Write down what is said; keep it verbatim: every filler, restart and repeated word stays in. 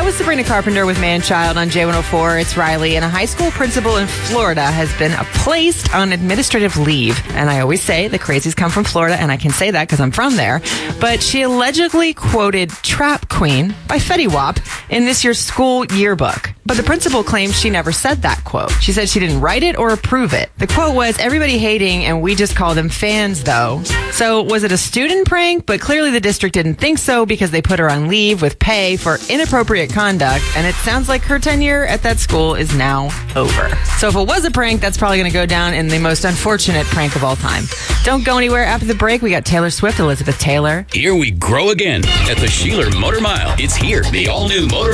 with Sabrina Carpenter with Man Child on J one oh four. It's Riley, and a high school principal in Florida has been placed on administrative leave. And I always say the crazies come from Florida, and I can say that because I'm from there. But she allegedly quoted Trap Queen by Fetty Wap in this year's school yearbook. But the principal claims she never said that quote. She said she didn't write it or approve it. The quote was, "Everybody hating, and we just call them fans, though." So was it a student prank? But clearly the district didn't think so because they put her on leave with pay for inappropriate conduct. And it sounds like her tenure at that school is now over. So if it was a prank, that's probably going to go down in the most unfortunate prank of all time. Don't go anywhere. After the break, we got Taylor Swift, Elizabeth Taylor. Here we grow again at the Sheeler Motor Mile. It's here, the all-new Motor